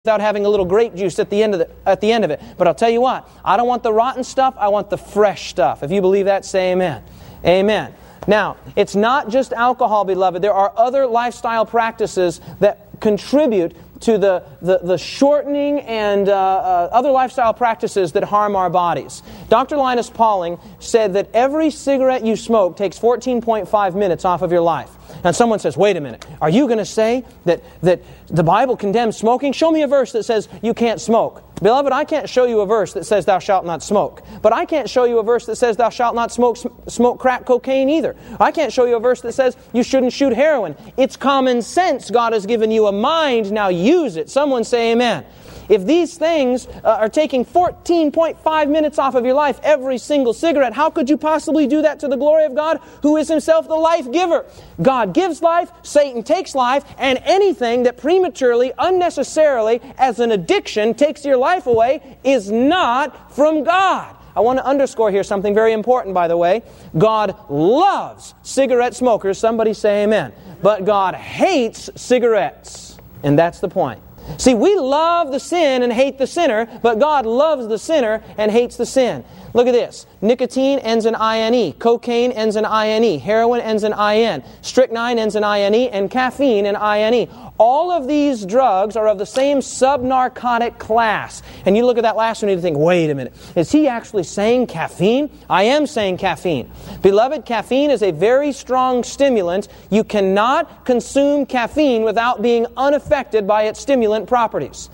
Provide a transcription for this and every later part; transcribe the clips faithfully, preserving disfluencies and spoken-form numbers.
without having a little grape juice at the end of the, at the end of it. But I'll tell you what, I don't want the rotten stuff, I want the fresh stuff. If you believe that, say amen. Amen. Now, it's not just alcohol, beloved. There are other lifestyle practices that contribute to the, the, the shortening and uh, uh, other lifestyle practices that harm our bodies. Doctor Linus Pauling said that every cigarette you smoke takes fourteen point five minutes off of your life. And someone says, wait a minute, are you going to say that, that the Bible condemns smoking? Show me a verse that says you can't smoke. Beloved, I can't show you a verse that says thou shalt not smoke. But I can't show you a verse that says thou shalt not smoke smoke crack cocaine either. I can't show you a verse that says you shouldn't shoot heroin. It's common sense. God has given you a mind. Now use it. Someone say amen. If these things uh, are taking fourteen point five minutes off of your life, every single cigarette, how could you possibly do that to the glory of God, who is Himself the life giver? God gives life, Satan takes life, and anything that prematurely, unnecessarily, as an addiction, takes your life away is not from God. I want to underscore here something very important, by the way. God loves cigarette smokers. Somebody say amen. But God hates cigarettes. And that's the point. See, we love the sin and hate the sinner, but God loves the sinner and hates the sin. Look at this. Nicotine ends in I N E. Cocaine ends in I N E. Heroin ends in I N. Strychnine ends in I N E. And caffeine in I N E. All of these drugs are of the same subnarcotic class. And you look at that last one and you think, wait a minute. Is he actually saying caffeine? I am saying caffeine. Beloved, caffeine is a very strong stimulant. You cannot consume caffeine without being unaffected by its stimulant properties.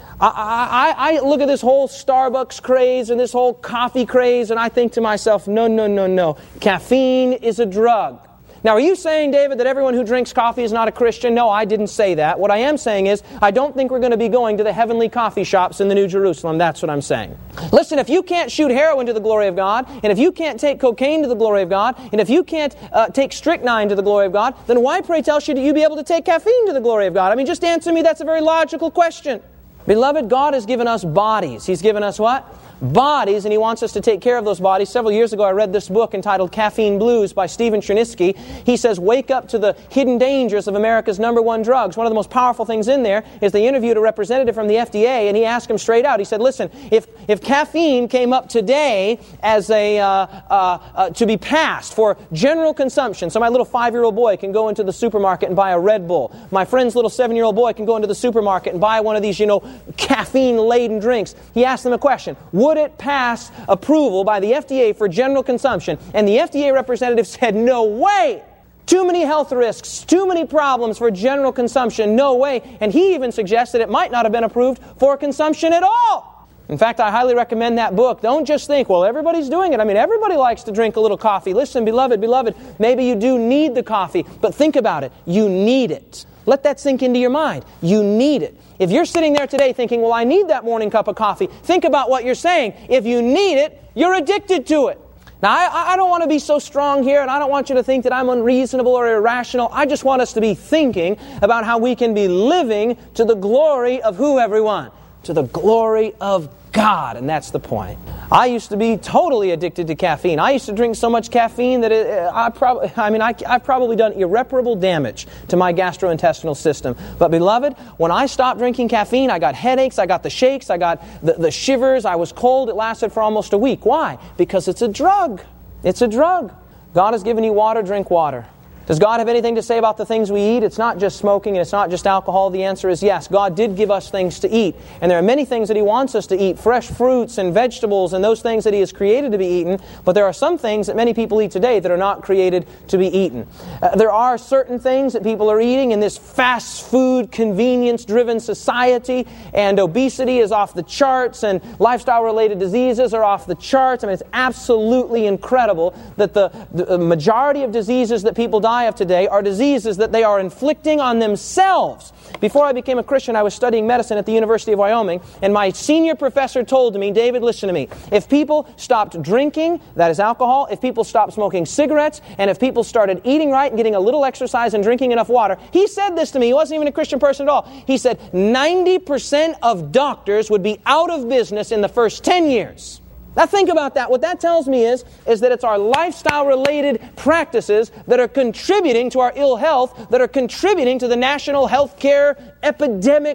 I, I, I look at this whole Starbucks craze and this whole coffee craze and I think to myself, no, no, no, no. Caffeine is a drug. Now, are you saying, David, that everyone who drinks coffee is not a Christian? No, I didn't say that. What I am saying is, I don't think we're going to be going to the heavenly coffee shops in the New Jerusalem. That's what I'm saying. Listen, if you can't shoot heroin to the glory of God, and if you can't take cocaine to the glory of God, and if you can't uh, take strychnine to the glory of God, then why, pray tell, should you be able to take caffeine to the glory of God? I mean, just answer me. That's a very logical question. Beloved, God has given us bodies. He's given us what? Bodies, and He wants us to take care of those bodies. Several years ago, I read this book entitled Caffeine Blues by Stephen Chernisky. He says, wake up to the hidden dangers of America's number one drugs. One of the most powerful things in there is they interviewed a representative from the F D A, and he asked him straight out. He said, listen, if, if caffeine came up today as a uh, uh, uh, to be passed for general consumption, so my little five-year-old boy can go into the supermarket and buy a Red Bull. My friend's little seven-year-old boy can go into the supermarket and buy one of these, you know, caffeine-laden drinks. He asked them a question. Would it pass approval by the F D A for general consumption? And the F D A representative said, no way! Too many health risks, too many problems for general consumption, no way. And he even suggested it might not have been approved for consumption at all. In fact, I highly recommend that book. Don't just think, well, everybody's doing it. I mean, everybody likes to drink a little coffee. Listen, beloved, beloved, maybe you do need the coffee, but think about it. You need it. Let that sink into your mind. You need it. If you're sitting there today thinking, well, I need that morning cup of coffee, think about what you're saying. If you need it, you're addicted to it. Now, I, I don't want to be so strong here, and I don't want you to think that I'm unreasonable or irrational. I just want us to be thinking about how we can be living to the glory of who, everyone? To the glory of God, and that's the point. I used to be totally addicted to caffeine. I used to drink so much caffeine that it, I probably, I mean, I, I've probably done irreparable damage to my gastrointestinal system. But beloved, when I stopped drinking caffeine, I got headaches, I got the shakes, I got the, the shivers, I was cold. It lasted for almost a week. Why? Because it's a drug. It's a drug. God has given you water, drink water. Does God have anything to say about the things we eat? It's not just smoking and it's not just alcohol. The answer is yes. God did give us things to eat. And there are many things that He wants us to eat. Fresh fruits and vegetables and those things that He has created to be eaten. But there are some things that many people eat today that are not created to be eaten. Uh, there are certain things that people are eating in this fast food, convenience-driven society. And obesity is off the charts. And lifestyle-related diseases are off the charts. I mean, it's absolutely incredible that the, the majority of diseases that people die of today are diseases that they are inflicting on themselves. Before I became a Christian, I was studying medicine at the University of Wyoming, and my senior professor told me, David, listen to me, if people stopped drinking, that is alcohol, if people stopped smoking cigarettes, and if people started eating right and getting a little exercise and drinking enough water, he said this to me, he wasn't even a Christian person at all, he said ninety percent of doctors would be out of business in the first ten years. Now think about that. What that tells me is, is that it's our lifestyle-related practices that are contributing to our ill health, that are contributing to the national health care epidemic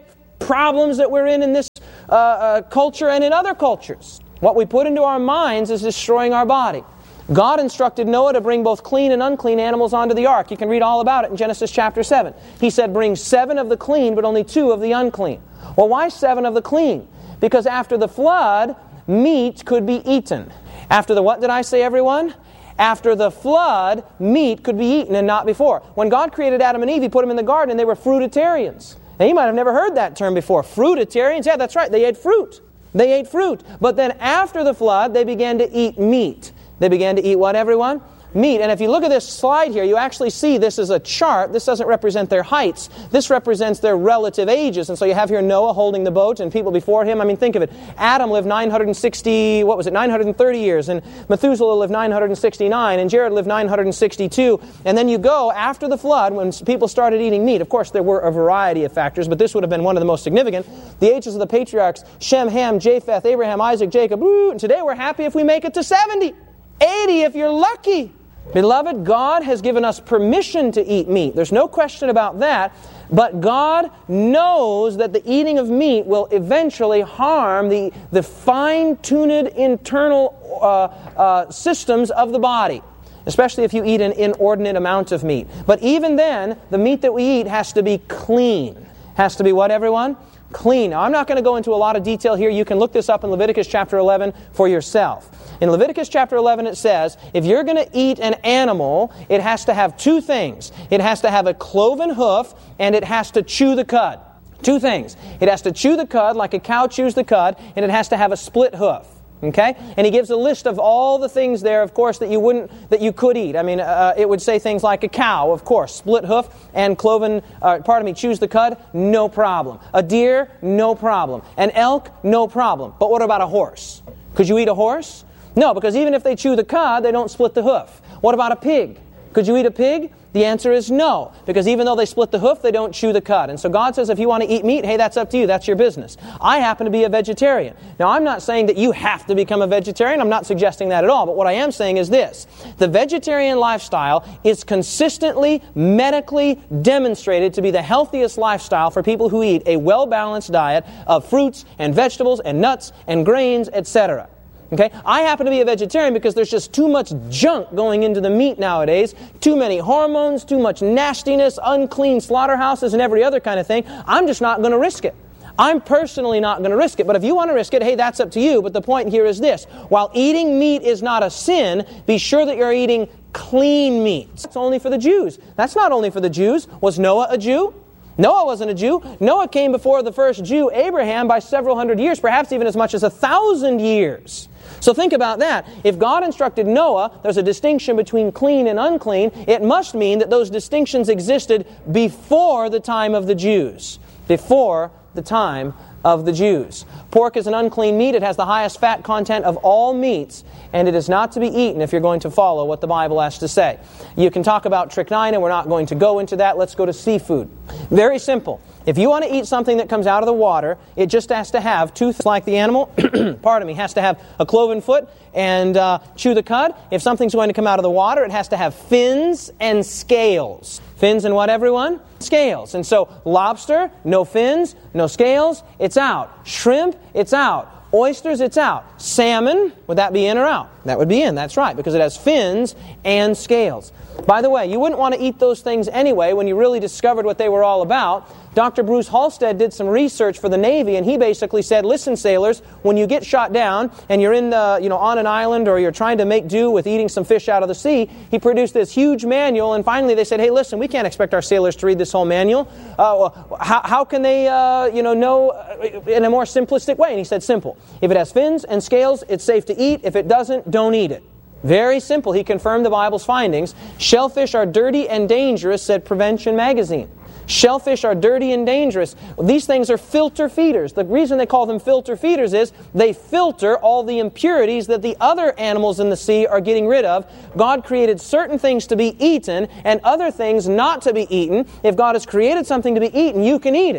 problems that we're in in this uh, uh, culture and in other cultures. What we put into our minds is destroying our body. God instructed Noah to bring both clean and unclean animals onto the ark. You can read all about it in Genesis chapter seven. He said, bring seven of the clean, but only two of the unclean. Well, why seven of the clean? Because after the flood, meat could be eaten. After the what did I say, everyone? After the flood, meat could be eaten and not before. When God created Adam and Eve, He put them in the garden and they were fruitarians. Now, you might have never heard that term before. Fruitarians? Yeah, that's right. They ate fruit. They ate fruit. But then after the flood, they began to eat meat. They began to eat what, everyone? Meat. And if you look at this slide here, you actually see this is a chart. This doesn't represent their heights. This represents their relative ages. And so you have here Noah holding the boat and people before him. I mean, think of it. Adam lived nine hundred sixty, what was it, nine hundred thirty years. And Methuselah lived nine hundred sixty-nine. And Jared lived nine hundred sixty-two. And then you go after the flood when people started eating meat. Of course, there were a variety of factors, but this would have been one of the most significant. The ages of the patriarchs, Shem, Ham, Japheth, Abraham, Isaac, Jacob. Woo, and today we're happy if we make it to seventy. eighty if you're lucky. Beloved, God has given us permission to eat meat. There's no question about that. But God knows that the eating of meat will eventually harm the, the fine-tuned internal uh, uh, systems of the body, especially if you eat an inordinate amount of meat. But even then, the meat that we eat has to be clean. Has to be what, everyone? Clean. Now, I'm not going to go into a lot of detail here. You can look this up in Leviticus chapter eleven for yourself. In Leviticus chapter eleven it says, if you're going to eat an animal, it has to have two things. It has to have a cloven hoof, and it has to chew the cud. Two things. It has to chew the cud like a cow chews the cud, and it has to have a split hoof. Okay? And he gives a list of all the things there, of course, that you wouldn't, that you could eat. I mean, uh, it would say things like a cow, of course, split hoof and cloven, uh, pardon me, chews the cud, no problem. A deer, no problem. An elk, no problem. But what about a horse? Could you eat a horse? No, because even if they chew the cud, they don't split the hoof. What about a pig? Could you eat a pig? The answer is no, because even though they split the hoof, they don't chew the cud. And so God says if you want to eat meat, hey, that's up to you. That's your business. I happen to be a vegetarian. Now, I'm not saying that you have to become a vegetarian. I'm not suggesting that at all. But what I am saying is this. The vegetarian lifestyle is consistently, medically demonstrated to be the healthiest lifestyle for people who eat a well-balanced diet of fruits and vegetables and nuts and grains, et cetera. Okay? I happen to be a vegetarian because there's just too much junk going into the meat nowadays. Too many hormones, too much nastiness, unclean slaughterhouses, and every other kind of thing. I'm just not going to risk it. I'm personally not going to risk it. But if you want to risk it, hey, that's up to you. But the point here is this. While eating meat is not a sin, be sure that you're eating clean meat. It's only for the Jews. That's not only for the Jews. Was Noah a Jew? Noah wasn't a Jew. Noah came before the first Jew, Abraham, by several hundred years, perhaps even as much as a thousand years. So think about that. If God instructed Noah, there's a distinction between clean and unclean, it must mean that those distinctions existed before the time of the Jews. Before the time of the Jews. Pork is an unclean meat. It has the highest fat content of all meats, and it is not to be eaten if you're going to follow what the Bible has to say. You can talk about strychnina. We're not going to go into that. Let's go to seafood. Very simple. If you want to eat something that comes out of the water, it just has to have two things like the animal, pardon me, has to have a cloven foot and uh, chew the cud. If something's going to come out of the water, it has to have fins and scales. Fins and what, everyone? Scales. And so lobster, no fins, no scales, it's out. Shrimp, it's out. Oysters, it's out. Salmon, would that be in or out? That would be in, that's right, because it has fins and scales. By the way, you wouldn't want to eat those things anyway when you really discovered what they were all about. Doctor Bruce Halstead did some research for the Navy, and he basically said, listen, sailors, when you get shot down and you're in the, you know, on an island or you're trying to make do with eating some fish out of the sea, he produced this huge manual, and finally they said, hey, listen, we can't expect our sailors to read this whole manual. Uh, how, how can they, uh, you know, know in a more simplistic way? And he said, simple. If it has fins and scales, it's safe to eat. If it doesn't, don't eat it. Very simple. He confirmed the Bible's findings. Shellfish are dirty and dangerous, said Prevention Magazine. Shellfish are dirty and dangerous. These things are filter feeders. The reason they call them filter feeders is they filter all the impurities that the other animals in the sea are getting rid of. God created certain things to be eaten and other things not to be eaten. If God has created something to be eaten, you can eat it.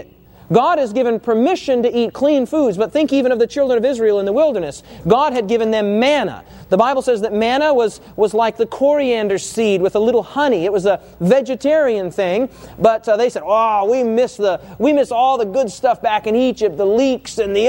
God has given permission to eat clean foods, but think even of the children of Israel in the wilderness. God had given them manna. The Bible says that manna was, was like the coriander seed with a little honey. It was a vegetarian thing, but uh, they said, oh, we miss, the, we miss all the good stuff back in Egypt, the leeks and the